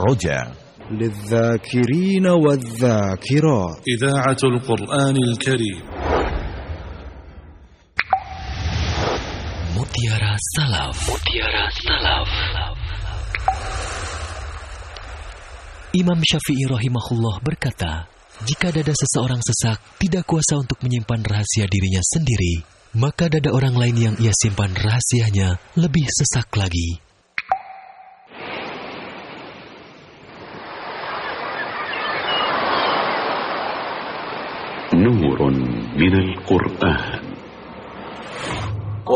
الرجاء للذاكرين والذاكرات إذاعة القرآن الكريم Mutiara Salaf. Imam Syafi'i rahimahullah berkata, jika dada seseorang sesak, tidak kuasa untuk menyimpan rahasia dirinya sendiri, maka dada orang lain yang ia simpan rahasianya lebih sesak lagi. Nurun minal Qur'an.